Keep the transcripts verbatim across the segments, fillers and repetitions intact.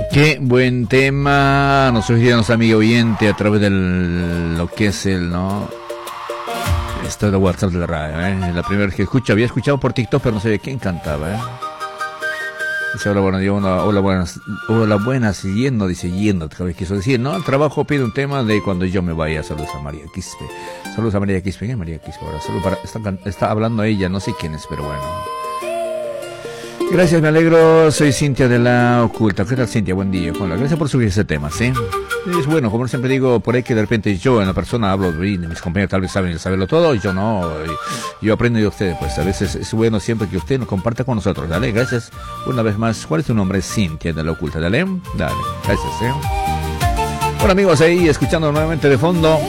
Qué buen tema nos sugieren los amigos oyentes a través de lo que es el, ¿no? Esto es el WhatsApp de la radio, ¿eh? La primera vez que escucho, había escuchado por TikTok, pero no sabía quién cantaba, ¿eh? Dice, hola, buenas, hola, hola, buenas, hola, buenas, yendo, dice, yendo, quiso decir, ¿no? El trabajo pide un tema de cuando yo me vaya. Saludos a María Quispe. Saludos a María Quispe. ¿Quién es María Quispe? Ahora, saludos para, está, está hablando ella, no sé quién es, pero bueno. Gracias, me alegro. Soy Cintia de la Oculta. ¿Qué tal, Cintia? Buen día. Hola, gracias por subir ese tema, ¿sí? Es bueno, como siempre digo, por ahí que de repente yo en la persona hablo, y mis compañeros tal vez saben saberlo todo, y yo no. Y yo aprendo de ustedes, pues a veces es bueno siempre que usted nos comparta con nosotros. Dale, gracias una vez más. ¿Cuál es tu nombre? Cintia de la Oculta. Dale, dale, gracias, ¿eh? Bueno, amigos, ahí escuchando nuevamente de fondo.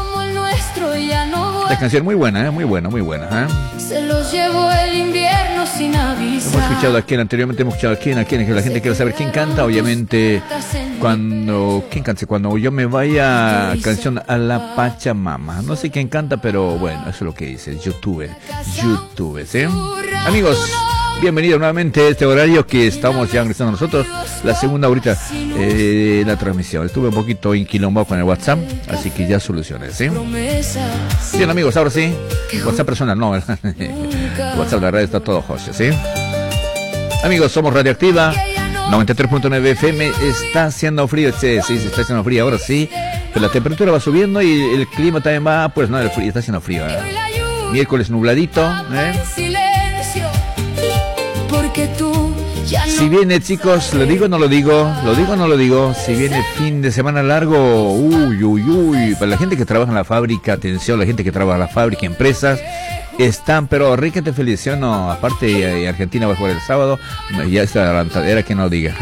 La canción muy buena, ¿eh? Muy buena, muy buena, ¿eh? Se los llevó el invierno sin avisar. Hemos escuchado a quién, anteriormente hemos escuchado a quién, a quién, que la gente quiere saber quién canta, obviamente, cuando, ¿quién canta? Cuando yo me vaya, canción a la Pachamama. No sé quién canta, pero bueno, eso es lo que dice, YouTube, YouTube, ¿sí? Amigos, bienvenidos nuevamente a este horario que estamos ya ingresando nosotros, la segunda ahorita, eh, la transmisión. Estuve un poquito inquilombado con el WhatsApp, así que ya solucioné, ¿sí? Bien, amigos, ahora sí, WhatsApp personal, no, WhatsApp de la radio está todo José, ¿sí? Amigos, somos Radioactiva, noventa y tres punto nueve F M, está haciendo frío, sí, sí, está haciendo frío, ahora sí, pero la temperatura va subiendo y el clima también va, pues no, el frío, está haciendo frío, ¿eh? Miércoles nubladito, ¿eh? Si viene, chicos, lo digo o no lo digo, lo digo o no lo digo, si viene fin de semana largo, uy, uy, uy, para la gente que trabaja en la fábrica, atención, la gente que trabaja en la fábrica, empresas, están, pero riquete feliz, ¿no? Aparte, eh, Argentina va a jugar el sábado, ya está la adelantadera, que no diga.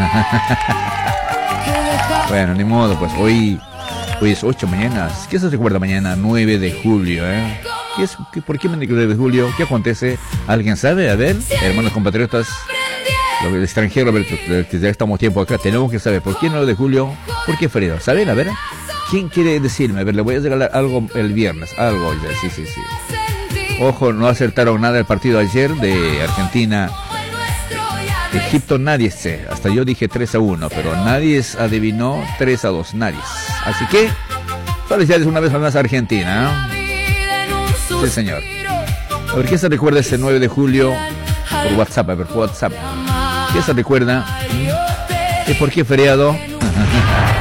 Bueno, ni modo, pues hoy, hoy es ocho, mañana, ¿qué se recuerda mañana? nueve de julio, ¿eh? ¿Qué es, qué, ¿Por qué me nueve de julio? ¿Qué acontece? ¿Alguien sabe? A ver, hermanos compatriotas, el extranjero, que ya estamos tiempo acá, tenemos que saber por qué nueve de julio, por qué feriado. ¿Saben? A ver, ¿quién quiere decirme? A ver, le voy a regalar algo el viernes, algo, sí, sí, sí. Ojo, no acertaron nada el partido ayer de Argentina. Egipto, nadie sé, hasta yo dije tres a uno, pero nadie adivinó tres a dos, nadie. Así que, felicidades una vez más a Argentina, ¿no? Sí, señor. A ver, ¿qué se recuerda ese nueve de julio? Por WhatsApp, a ver, por WhatsApp. ¿Qué se recuerda? ¿Y por qué feriado?